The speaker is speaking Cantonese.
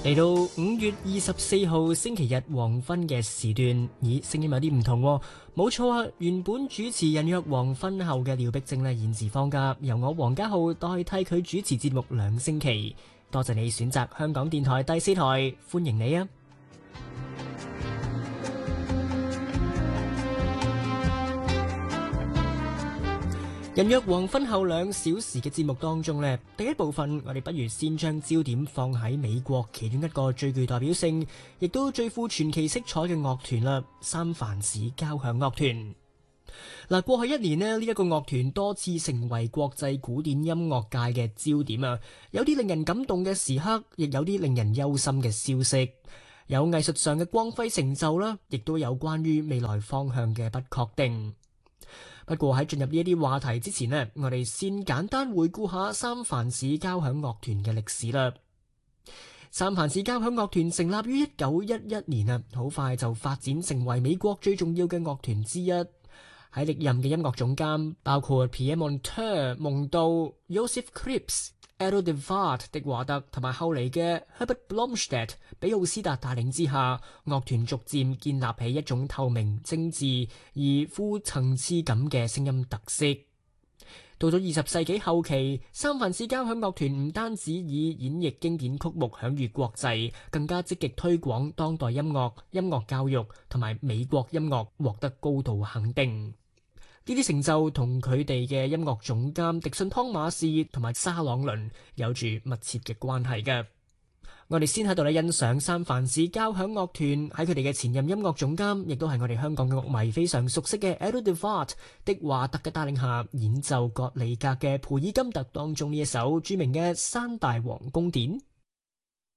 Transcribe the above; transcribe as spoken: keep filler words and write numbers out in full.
嚟到五月二十四號星期日黃昏嘅時段，咦，聲音有啲唔同喎。冇錯啊，原本主持人約黃昏後嘅廖碧正呢，現時放假，由我黃家浩代替佢主持節目兩星期。多謝你選擇香港電台第四台，歡迎你啊！人約黃昏後兩小時嘅節目當中呢，第一部分我哋不如先將焦點放喺美國其中一個最具代表性，亦都最富傳奇色彩嘅樂團啦——三藩市交響樂團。嗱，過去一年呢，呢一個樂團多次成為國際古典音樂界嘅焦點啊！有啲令人感動嘅時刻，亦有啲令人憂心嘅消息。有藝術上嘅光輝成就啦，亦都有關於未來方向嘅不確定。不過喺進入呢一啲話題之前呢，我哋先簡單回顧下三藩市交響樂團嘅歷史啦。三藩市交響樂團成立於一九一一年啊，好快就發展成為美國最重要嘅樂團之一。喺歷任嘅音樂總監包括 Pierre Monteur 蒙道、Joseph Krips、Edo de Waard 迪華特同埋後嚟嘅 Herbert Blomstedt 比奧斯達帶領之下，樂團逐漸建立起一種透明、精緻而富層次感嘅聲音特色。到咗二十世紀後期，三藩市交響樂團唔單止以演繹經典曲目享譽國際，更加積極推廣當代音樂、音樂教育同埋美國音樂，獲得高度肯定。呢啲成就同佢哋嘅音樂總監迪遜湯馬士同埋沙朗倫有住密切嘅關係嘅。我哋先喺度咧欣賞三藩市交響樂團喺佢哋嘅前任音樂總監，亦都係我哋香港嘅樂迷非常熟悉嘅 Edo de Waard 迪華特嘅帶領下演奏葛利格嘅培爾金特當中呢一首著名嘅山大王宮典。